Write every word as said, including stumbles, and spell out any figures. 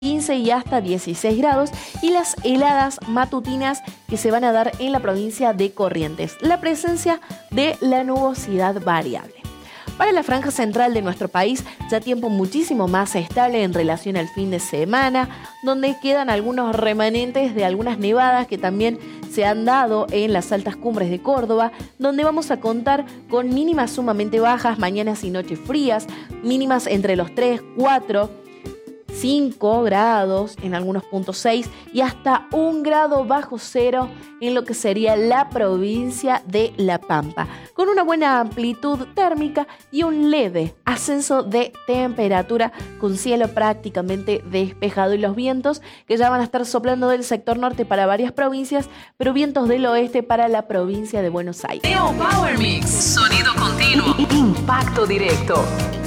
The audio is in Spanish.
quince y hasta dieciséis grados, y las heladas matutinas que se van a dar en la provincia de Corrientes. La presencia de la nubosidad variable. Para la franja central de nuestro país, ya tiempo muchísimo más estable en relación al fin de semana, donde quedan algunos remanentes de algunas nevadas que también se han dado en las altas cumbres de Córdoba, donde vamos a contar con mínimas sumamente bajas, mañanas y noches frías, mínimas entre los tres, cuatro, cinco grados, en algunos puntos seis, y hasta un grado bajo cero en lo que sería la provincia de La Pampa, con una buena amplitud térmica y un leve ascenso de temperatura, con cielo prácticamente despejado, y los vientos que ya van a estar soplando del sector norte para varias provincias, pero vientos del oeste para la provincia de Buenos Aires. Neo Power Mix, sonido continuo, impacto directo.